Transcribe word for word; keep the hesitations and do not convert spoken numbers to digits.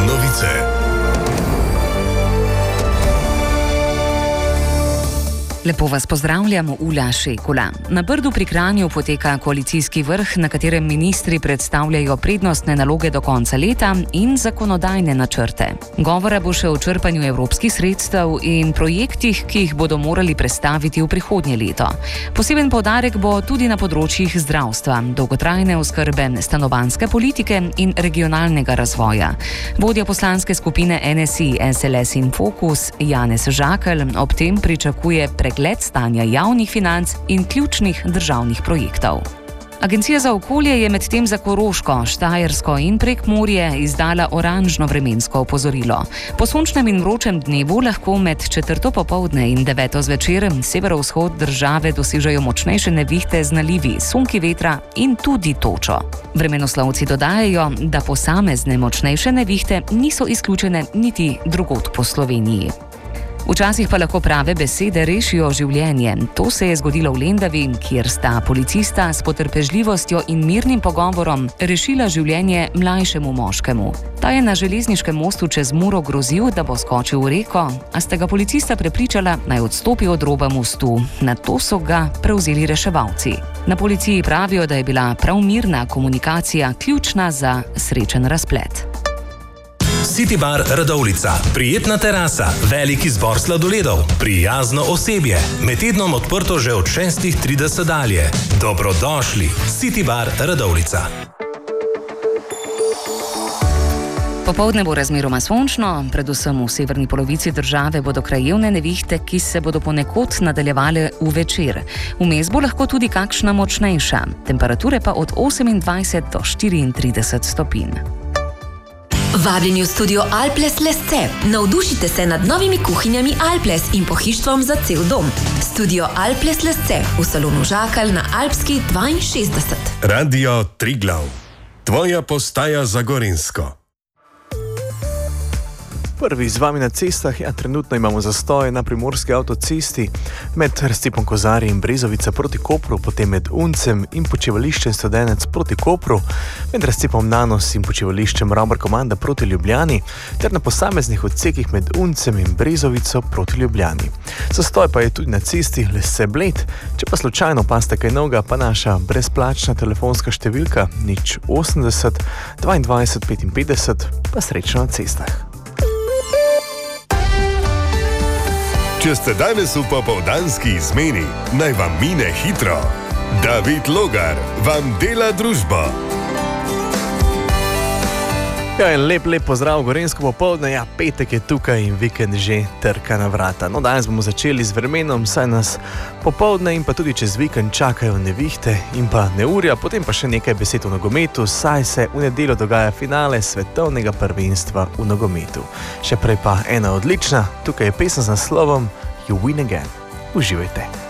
novice. Lepo vas pozdravljam, Ula Šekula. Na Brdu pri Kranju poteka koalicijski vrh, na katerem ministri predstavljajo prednostne naloge do konca leta in zakonodajne načrte. Govora bo še o črpanju evropskih sredstev in projektih, ki jih bodo morali predstaviti v prihodnje leto. Poseben poudarek bo tudi na področjih zdravstva, dolgotrajne oskrbe, stanovanjske politike in regionalnega razvoja. Vodja poslanske skupine N S I, S L S in Fokus Janez Žakelj ob tem pričakuje pregled gled stanja javnih financ in ključnih državnih projektov. Agencija za okolje je medtem za Koroško, Štajersko in Prekmurje izdala oranžno vremensko opozorilo. Po sončnem in vročem dnevu lahko med četrto popoldne in deveto zvečer severovzhod države dosežejo močnejše nevihte z nalivi, sunki vetra in tudi točo. Vremenoslovci dodajajo, da posamezne močnejše nevihte niso izključene niti drugod po Sloveniji. Včasih pa lahko prave besede rešijo življenje. To se je zgodilo v Lendavi, kjer sta policista s potrpežljivostjo in mirnim pogovorom rešila življenje mlajšemu moškemu. Ta je na železniškem mostu čez Muro grozil, da bo skočil v reko, a sta ga policista prepričala, naj odstopi od roba mostu. Nato so ga prevzeli reševalci. Na policiji pravijo, da je bila prav mirna komunikacija ključna za srečen razplet. City Bar Radovljica. Prijetna terasa, velik izbor sladoledov, prijazno osebje. Med tednom odprto že od šestih trideset dalje. Dobrodošli. City Bar Radovljica. Popoldne bo razmeroma sončno, predvsem v severni polovici države bodo krajevne nevihte, ki se bodo ponekod nadaljevale v večer. Vmes bo lahko tudi kakšna močnejša, temperature pa od osemindvajset do štiriintrideset stopinj. Vabljeni v studio Alples Lesce. Navdušite se nad novimi kuhinjami Alples in pohištvom za cel dom. Studio Alples Lesce v salonu Žakelj na Alpski dvainšestdeset. Radio Triglav. Tvoja postaja za Gorenjsko. Prvi z vami na cestah, ja, trenutno imamo zastoje na primorski avtocesti med razcepom Kozarje in Brezovica proti Kopru, potem med Uncem in počivališčem Studenec proti Kopru, med razcepom Nanos in počivališčem Ravbar-Komanda proti Ljubljani, ter na posameznih odsekih med Uncem in Brezovico proti Ljubljani. Zastoj pa je tudi na cesti Lesce-Bled, če pa slučajno paste kaj novega, pa naša brezplačna telefonska številka nič osemdeset dvaindvajset petinpetdeset, pa srečno na cestah. Če ste danes v popoldanski izmeni, naj vam mine hitro. David Logar vam dela družbo. Ja, in lep, lep pozdrav Gorenjsko popoldne. Ja, petek je tukaj in vikend že trka na vrata. No, danes bomo začeli z vremenom, saj nas popoldne in pa tudi čez vikend čakajo nevihte in pa neurja, potem pa še nekaj besed o nogometu, saj se v nedeljo dogaja finale svetovnega prvenstva v nogometu. Še prej pa ena odlična, tukaj je pesem z naslovom You Win Again. Uživajte.